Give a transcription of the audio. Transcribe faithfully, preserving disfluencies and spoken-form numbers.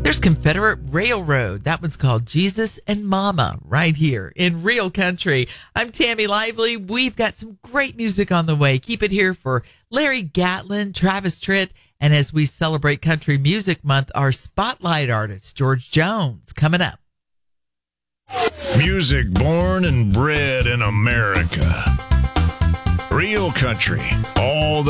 There's Confederate Railroad. That one's called Jesus and Mama right here in Real Country. I'm Tammy Lively. We've got some great music on the way. Keep it here for Larry Gatlin, Travis Tritt, and as we celebrate Country Music Month, our spotlight artist, George Jones, coming up. Music born and bred in America. Real Country, all the